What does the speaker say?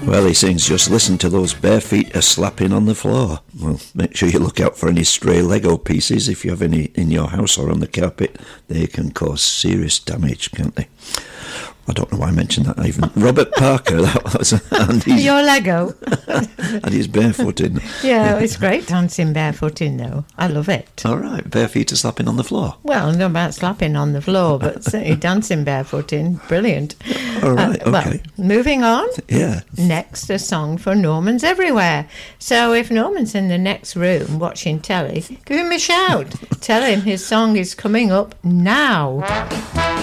Well, he sings, just listen to those bare feet a-slapping on the floor. Well, make sure you look out for any stray Lego pieces. If you have any in your house or on the carpet, they can cause serious damage, can't they? I don't know why I mentioned that even. Robert Parker, that was. And your Lego. And he's barefooting. Yeah, it's great dancing barefooting, though. I love it. All right, bare feet are slapping on the floor. Well, not about slapping on the floor, but certainly dancing barefooting. Brilliant. All right, okay. Well, moving on. Yeah. Next, a song for Norman's Everywhere. So if Norman's in the next room watching telly, give him a shout. Tell him his song is coming up now.